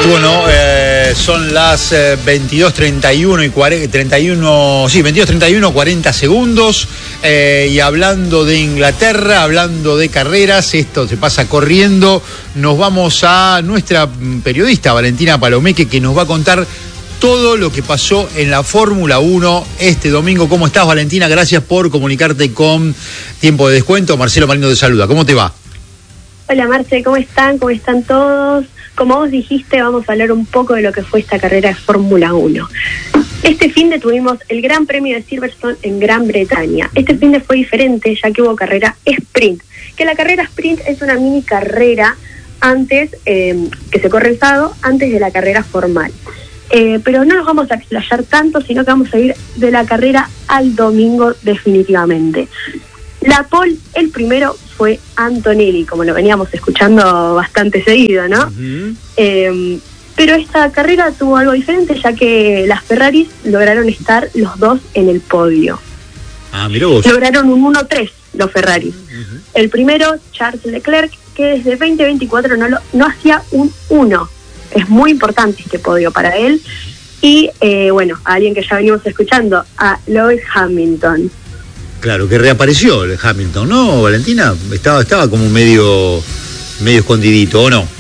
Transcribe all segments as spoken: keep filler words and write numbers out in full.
Bueno, eh, son las eh, veintidós treinta y uno y cuarenta, treinta y uno, sí, veintidós treinta y uno, cuarenta segundos. Eh, y hablando de Inglaterra, hablando de carreras, esto se pasa corriendo. Nos vamos a nuestra periodista Valentina Palomeque, que nos va a contar todo lo que pasó en la Fórmula uno este domingo. ¿Cómo estás, Valentina? Gracias por comunicarte con Tiempo de Descuento. Marcelo Marino te saluda. ¿Cómo te va? Hola, Marce, ¿cómo están? ¿Cómo están todos? Como vos dijiste, vamos a hablar un poco de lo que fue esta carrera de Fórmula uno. Este fin de tuvimos el Gran Premio de Silverstone en Gran Bretaña. Este fin de fue diferente, ya que hubo carrera sprint. Que la carrera sprint es una mini carrera antes, eh, que se corre el sábado, antes de la carrera formal. Eh, pero no nos vamos a explayar tanto, sino que vamos a ir de la carrera al domingo definitivamente. La pole, el primero fue Antonelli, como lo veníamos escuchando bastante seguido, ¿no? Uh-huh. Eh, pero esta carrera tuvo algo diferente, ya que las Ferraris lograron estar los dos en el podio. Ah, mirá vos. Lograron un uno tres los Ferraris. Uh-huh. El primero, Charles Leclerc, que desde veinte veinticuatro no, lo, no hacía un uno. Es muy importante este podio para él. Y, eh, bueno, a alguien que ya venimos escuchando, a Lewis Hamilton. Claro, que reapareció el Hamilton, ¿no, Valentina? Estaba estaba como medio medio escondidito, ¿o no?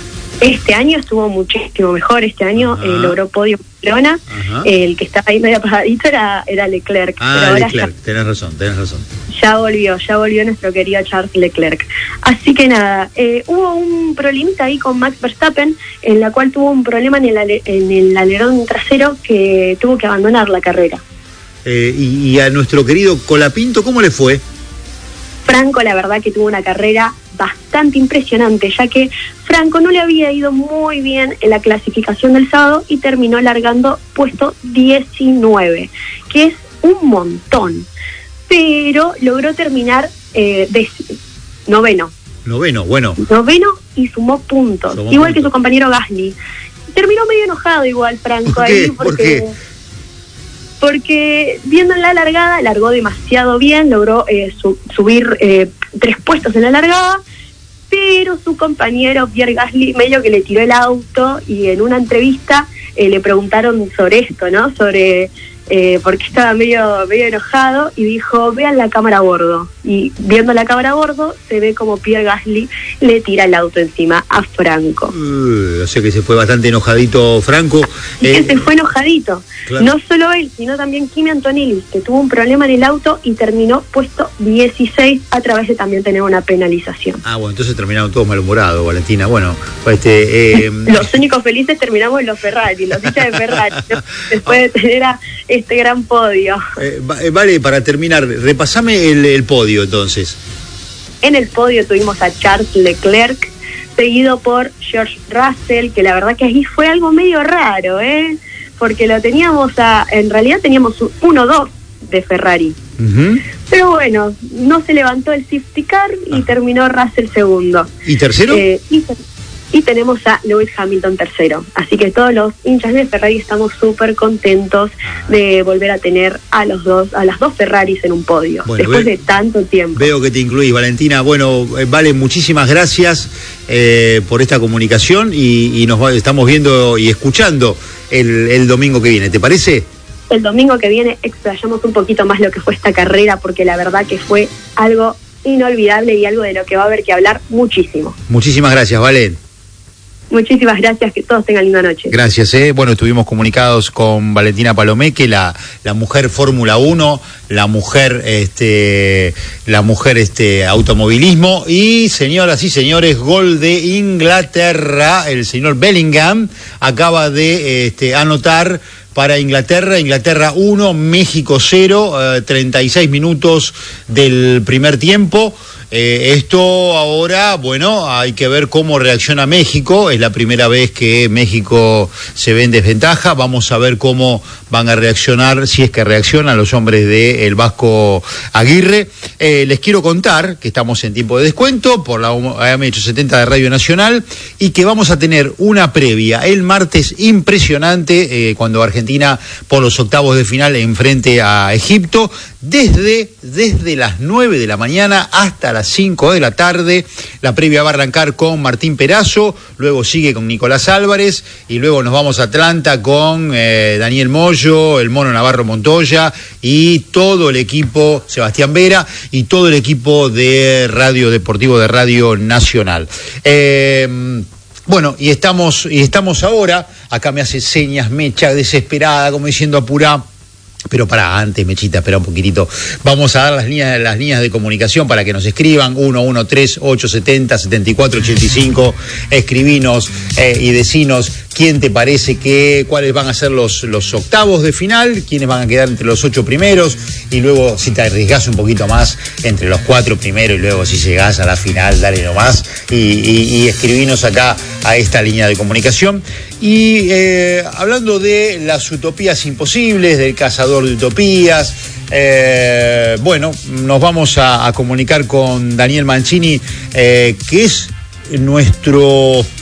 Este año estuvo muchísimo mejor. Este año eh, logró podio en Barcelona. Eh, el que estaba ahí medio apagadito era, era Leclerc. Ah, pero ahora Leclerc, ya, tenés razón, tenés razón. Ya volvió, ya volvió nuestro querido Charles Leclerc. Así que nada, eh, hubo un problemita ahí con Max Verstappen, en la cual tuvo un problema en el, ale, en el alerón trasero, que tuvo que abandonar la carrera. Eh, y, y a nuestro querido Colapinto, ¿cómo le fue? Franco, la verdad que tuvo una carrera bastante impresionante, ya que Franco no le había ido muy bien en la clasificación del sábado y terminó largando puesto diecinueve, que es un montón, pero logró terminar eh, de noveno. Noveno, bueno. Noveno y sumó puntos, sumó igual puntos. Que su compañero Gasly. Terminó medio enojado igual Franco. ¿Por qué? ahí porque... ¿Por qué? Porque viendo en la largada, largó demasiado bien, logró eh, su, subir eh, tres puestos en la largada, pero su compañero Pierre Gasly medio que le tiró el auto, y en una entrevista eh, le preguntaron sobre esto, ¿no? Sobre eh, por qué estaba medio, medio enojado, y dijo, vean la cámara a bordo. Y viendo la cámara a bordo, se ve como Pierre Gasly le tira el auto encima a Franco. Uh, o sea que se fue bastante enojadito Franco. Y eh, que se fue enojadito. Claro. No solo él, sino también Kimi Antonelli, que tuvo un problema en el auto y terminó puesto dieciséis a través de también tener una penalización. Ah, bueno, entonces terminaron todos malhumorados, Valentina. Bueno, este... Eh, los únicos felices terminamos en los Ferrari, los hinchas de Ferrari, ¿no? Después de tener a este gran podio. Eh, vale, para terminar, repasame el, el podio entonces. En el podio tuvimos a Charles Leclerc, seguido por George Russell, que la verdad que ahí fue algo medio raro, ¿eh? Porque lo teníamos a, en realidad teníamos un uno dos de Ferrari. Uh-huh. Pero bueno, no se levantó el safety car y ah. terminó Russell segundo. ¿Y tercero? Eh, y, y tenemos a Lewis Hamilton tercero. Así que todos los hinchas de Ferrari estamos súper contentos ah. de volver a tener a los dos, a las dos Ferraris en un podio, bueno, después ve, de tanto tiempo. Veo que te incluís, Valentina. Bueno, eh, Vale, muchísimas gracias eh, por esta comunicación, y, y nos va, estamos viendo y escuchando el, el domingo que viene, ¿te parece? El domingo que viene explayamos un poquito más lo que fue esta carrera, porque la verdad que fue algo inolvidable y algo de lo que va a haber que hablar muchísimo. Muchísimas gracias, Valen. Muchísimas gracias, que todos tengan linda noche. Gracias, eh. Bueno, estuvimos comunicados con Valentina Palomeque, la, la mujer Fórmula uno, la mujer, este, la mujer, este, automovilismo, y señoras y señores, gol de Inglaterra. El señor Bellingham acaba de, este, anotar para Inglaterra, Inglaterra uno, México cero, eh, treinta y seis minutos del primer tiempo. Eh, esto ahora, bueno, hay que ver cómo reacciona México. Es la primera vez que México se ve en desventaja. Vamos a ver cómo van a reaccionar, si es que reaccionan los hombres del Vasco Aguirre. Eh, les quiero contar que estamos en tiempo de descuento por la A M ochocientos setenta de Radio Nacional, y que vamos a tener una previa el martes impresionante, eh, cuando Argentina por los octavos de final enfrente a Egipto. desde, desde las nueve de la mañana hasta las cinco de la tarde. La previa va a arrancar con Martín Perazo, luego sigue con Nicolás Álvarez y luego nos vamos a Atlanta con eh, Daniel Moyo, el Mono Navarro Montoya y todo el equipo, Sebastián Vera y todo el equipo de Radio Deportivo de Radio Nacional. Eh, Bueno, y estamos, y estamos ahora, acá me hace señas Mecha, desesperada, como diciendo apurá. Pero para antes, Mechita, espera un poquitito. Vamos a dar las líneas, las líneas de comunicación para que nos escriban. uno uno tres, ocho siete cero, siete cuatro ocho cinco. Escribinos eh, y decinos quién te parece que, cuáles van a ser los, los octavos de final, quiénes van a quedar entre los ocho primeros, y luego, si te arriesgás un poquito más, entre los cuatro primeros, y luego si llegás a la final, dale nomás, y, y, y escribinos acá a esta línea de comunicación. Y eh, hablando de las utopías imposibles, del cazador de utopías, eh, bueno, nos vamos a, a comunicar con Daniel Mancini, eh, que es nuestro